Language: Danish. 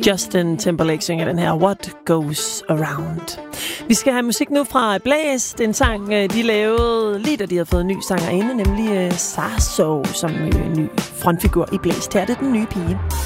Justin Timberlake synger den her What Goes Around. Vi skal have musik nu fra Blaze. Det er en sang, de lavede lige da de havde fået en ny sangerinde, nemlig Sarso som ny frontfigur i Blaze. Her er det den nye pige.